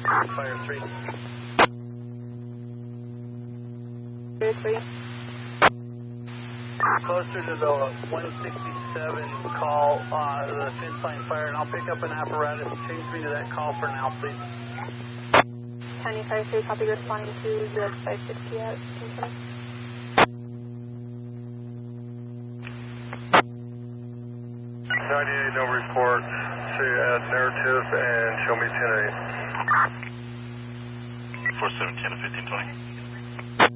Fire 3. Fire 3. Closer to the 167 call, the fence line fire, and I'll pick up an apparatus. Change me to that call for now, please. County Fire 3, copy, responding to US 560 at 98, no report. Say add narrative and show me 10-8. 4710 to 1520.